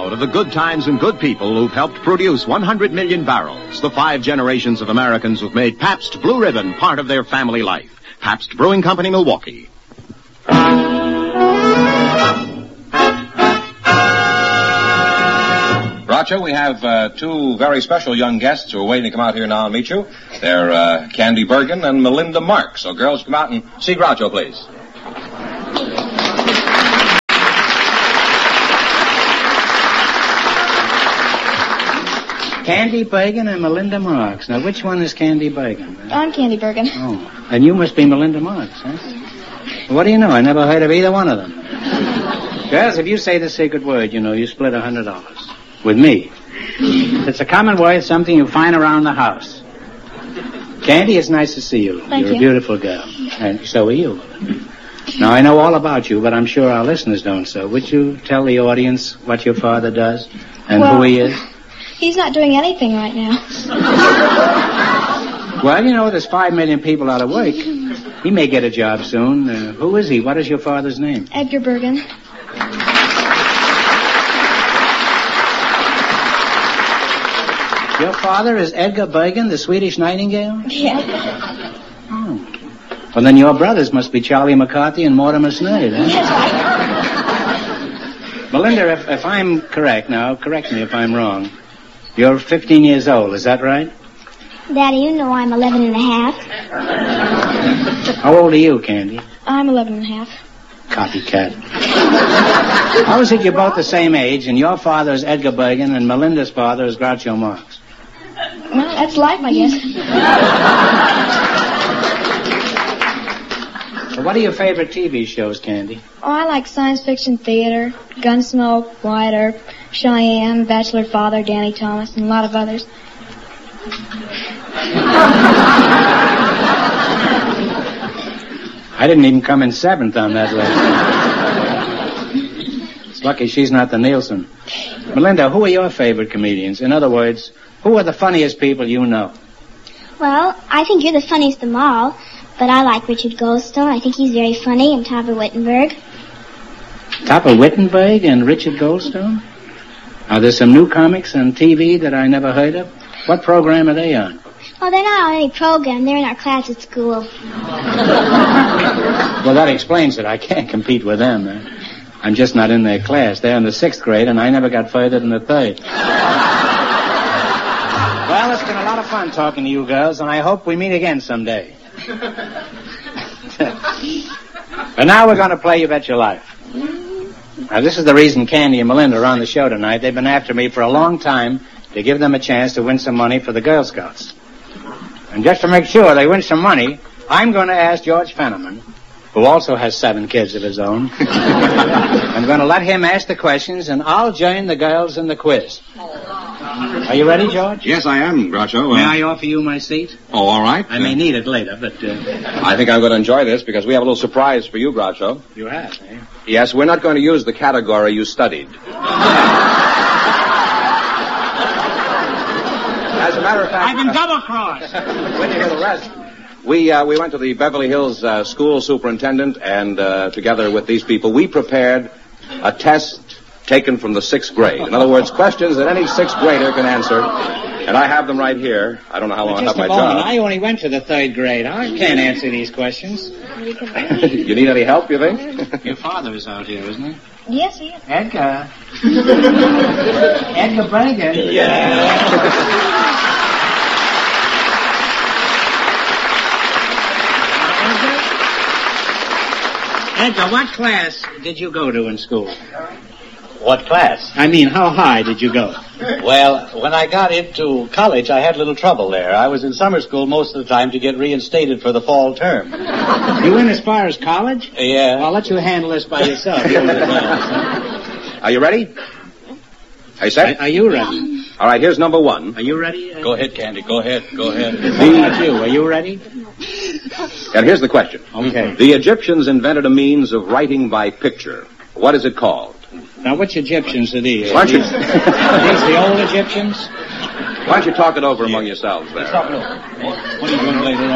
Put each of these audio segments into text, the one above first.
proud of the good times and good people who've helped produce 100 million barrels, the 5 generations of Americans who've made Pabst Blue Ribbon part of their family life. Pabst Brewing Company, Milwaukee. Groucho, we have two very special young guests who are waiting to come out here now and meet you. They're Candy Bergen and Melinda Marks. So, girls, come out and see Groucho, please. Candy Bergen and Melinda Marks. Now, which one is Candy Bergen? I'm Candy Bergen. Oh, and you must be Melinda Marks, huh? What do you know? I never heard of either one of them. Girls, if you say the secret word, you know, you split $100. With me. It's a common word, something you find around the house. Candy, it's nice to see you. Thank You're you. a beautiful girl. And so are you. Now, I know all about you, but I'm sure our listeners don't, so would you tell the audience what your father does and who he is? He's not doing anything right now. Well, you know, there's 5 million people out of work. He may get a job soon. Who is he? What is your father's name? Edgar Bergen. Your father is Edgar Bergen, the Swedish Nightingale? Yeah. Oh. Well, then your brothers must be Charlie McCarthy and Mortimer Snide, huh? That's right. Melinda, if I'm correct now, correct me if I'm wrong. You're 15 years old, is that right? Daddy, you know I'm 11 and a half. How old are you, Candy? I'm 11 and a half. Copycat. How is it you're both the same age, and your father is Edgar Bergen, and Melinda's father is Groucho Marx? Well, that's life, I guess. So what are your favorite TV shows, Candy? Oh, I like science fiction theater, Gunsmoke, Wyatt Earp, Cheyenne, Bachelor Father, Danny Thomas, and a lot of others. I didn't even come in 7th on that list. It's lucky she's not the Nielsen. Melinda, who are your favorite comedians? In other words, who are the funniest people you know? Well, I think you're the funniest of them all, but I like Richard Goldstone. I think he's very funny, and Topper Wittenberg. Topper Wittenberg and Richard Goldstone? Are there some new comics on TV that I never heard of? What program are they on? Well, they're not on any program. They're in our class at school. Well, that explains it. I can't compete with them. I'm just not in their class. They're in the 6th grade, and I never got further than the 3rd. Well, it's been a lot of fun talking to you girls, and I hope we meet again someday. But now we're going to play You Bet Your Life. Now, this is the reason Candy and Melinda are on the show tonight. They've been after me for a long time to give them a chance to win some money for the Girl Scouts. And just to make sure they win some money, I'm going to ask George Fenneman, who also has 7 kids of his own. I'm going to let him ask the questions, and I'll join the girls in the quiz. Are you ready, George? Yes, I am, Groucho. May I offer you my seat? Oh, all right. I may need it later, but... I think I'm going to enjoy this because we have a little surprise for you, Groucho. You have, eh? Yes, we're not going to use the category you studied. As a matter of fact... I've been double-crossed! When you hear the rest... We went to the Beverly Hills school superintendent, and together with these people, we prepared a test taken from the 6th grade. In other words, questions that any 6th grader can answer. And I have them right here. I don't know how long I have my job. I only went to the 3rd grade. I can't answer these questions. You need any help, you think? Your father is out here, isn't he? Yes, he is. Edgar. Edgar Bergen. Yeah. Edgar, what class did you go to in school? What class? I mean, how high did you go? Well, when I got into college, I had a little trouble there. I was in summer school most of the time to get reinstated for the fall term. You went as far as college? Yeah. I'll let you handle this by yourself. Are you ready? Are you set? Are you ready? All right, here's number 1. Are you ready? Go ahead, Candy. Go ahead. Go ahead. What about you? Are you ready? And here's the question. Okay. The Egyptians invented a means of writing by picture. What is it called? Now, which Egyptians are these? Why don't you... Are these the old Egyptians? Why don't you talk it over among yourselves there? What are you doing later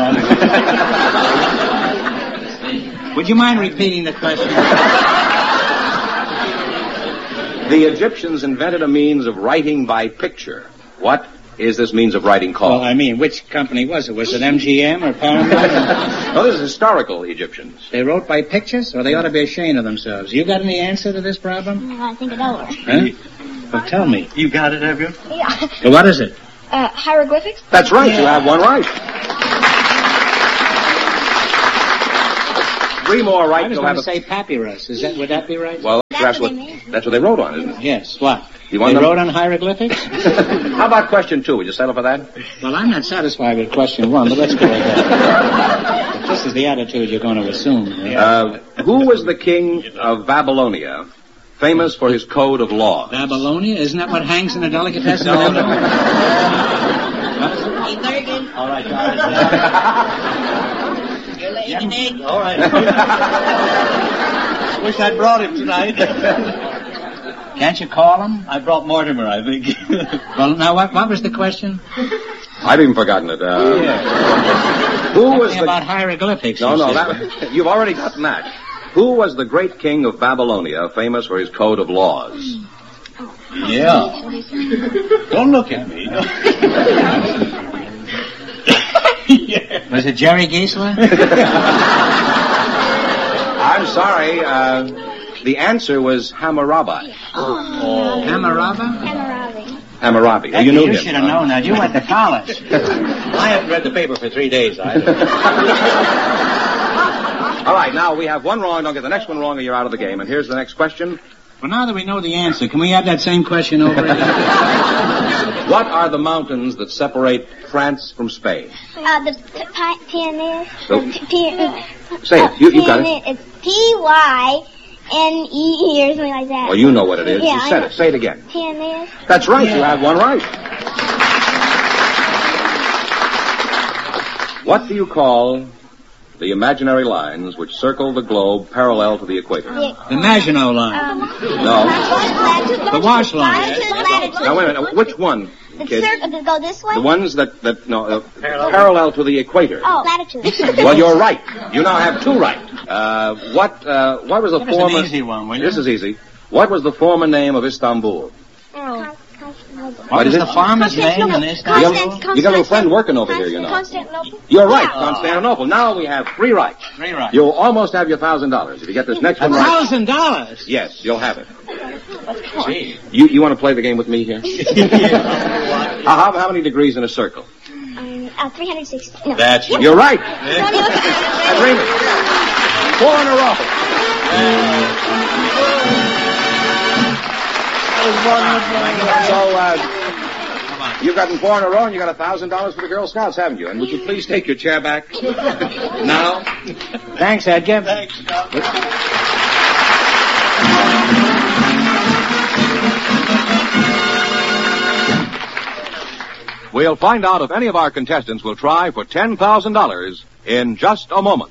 on? Would you mind repeating the question? The Egyptians invented a means of writing by picture. What is this means of writing called? Well, I mean, which company was it? Was it MGM or Paramount? No, this is historical Egyptians. They wrote by pictures, or they ought to be ashamed of themselves. You got any answer to this problem? I gotta think it over. Huh? Well, tell me. You got it, have you? Yeah. Well, what is it? Hieroglyphics? That's right. You have one right. 3 more right. I was You'll going have to say papyrus. Would that be right? Well, That's what they made. that's what they wrote on, isn't it? Yes. What? You want They them? wrote on hieroglyphics? How about question 2? Would you settle for that? Well, I'm not satisfied with question 1, but let's go ahead. If this is the attitude you're going to assume. Who was the king of Babylonia, famous for his code of laws? Babylonia? Isn't that what hangs in the delicatessen? No. All right. All right. Wish I'd brought him tonight. Can't you call him? I brought Mortimer, I think. Well, now, what was the question? I've even forgotten it. Who was Something the... about hieroglyphics. No, you no, said. you've already gotten that. Who was the great king of Babylonia, famous for his code of laws? Yeah. Don't look at me. Yeah. Was it Jerry Geisler? I'm sorry. The answer was Hammurabi. Hammurabi? Hammurabi. Becky, You knew you him. should have known that. You went to college. I haven't read the paper for 3 days either. All right, now we have one wrong. Don't get the next one wrong or you're out of the game. And here's the next question. Well, now that we know the answer, can we have that same question over again? What are the mountains that separate France from Spain? The Pyrenees. Say it. You got it. It's Pyne or something like that. Well, you know what it is. Yeah, You I said know. it. Say it again. Pyrenees. That's right. You have one right. What do you call the imaginary lines which circle the globe parallel to the equator? The Maginot Line. No. The wash line. Now, wait a minute. Which one, The kid? circle that go this way? The ones that parallel to the equator. Oh, latitude. Well, you're right. You now have 2 right. What was the Give us former... an easy one, will you? This is easy. What was the former name of Istanbul? What is is the it? farmer's name in Istanbul? You got a little friend working over here, you know. Constantinople. You're right, Constantinople. Now we have 3 right. 3 right. You'll almost have your $1,000 if you get this next one right. $1,000? Yes, you'll have it. Gee. You want to play the game with me here? How many degrees in a circle? 360. No. That's You're right. Don't even- Agreement. 4 in a row. So, you've gotten 4 in a row, and you got $1,000 for the Girl Scouts, haven't you? And would you please take your chair back now? Thanks, Edgar. Thanks, Scott. We'll find out if any of our contestants will try for $10,000 in just a moment.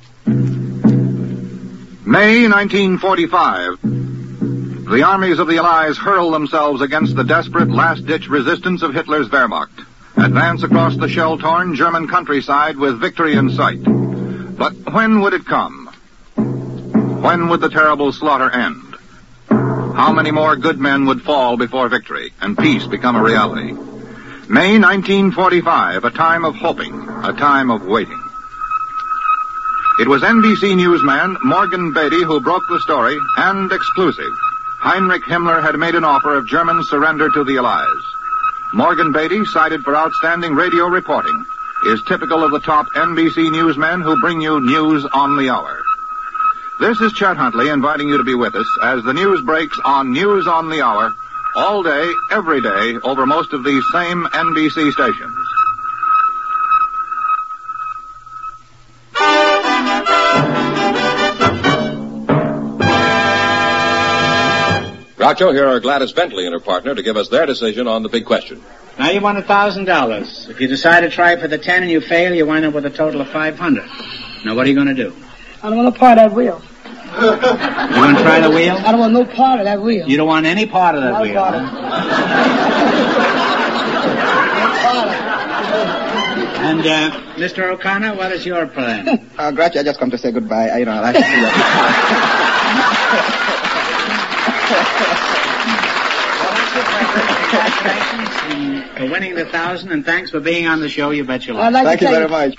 May 1945. The armies of the Allies hurl themselves against the desperate last-ditch resistance of Hitler's Wehrmacht. Advance across the shell-torn German countryside with victory in sight. But when would it come? When would the terrible slaughter end? How many more good men would fall before victory and peace become a reality? May 1945, a time of hoping, a time of waiting. It was NBC newsman Morgan Beatty who broke the story, and exclusive. Heinrich Himmler had made an offer of German surrender to the Allies. Morgan Beatty, cited for outstanding radio reporting, is typical of the top NBC newsmen who bring you news on the hour. This is Chet Huntley inviting you to be with us as the news breaks on News on the Hour, all day, every day, over most of these same NBC stations. Groucho, here are Gladys Bentley and her partner to give us their decision on the big question. Now you won $1,000. If you decide to try for the 10 and you fail, you wind up with a total of $500. Now what are you going to do? I don't want no part of that wheel. You want to try the wheel? I don't want no part of that wheel. You don't want any part of that No wheel. part of it. And, Mr. O'Connor, what is your plan? Groucho, I just come to say goodbye. I like to see you. Congratulations for winning the 1,000, and thanks for being on the show. You bet your life. Thank you very much.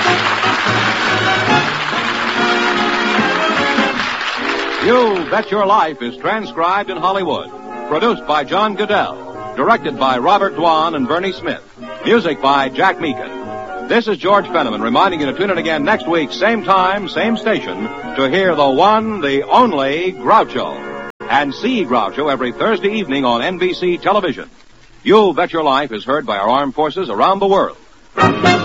You Bet Your Life is transcribed in Hollywood. Produced by John Goodell. Directed by Robert Dwan and Bernie Smith. Music by Jack Meakin. This is George Fenneman reminding you to tune in again next week, same time, same station, to hear the one, the only Groucho. And see Groucho every Thursday evening on NBC television. You Bet Your Life is heard by our armed forces around the world.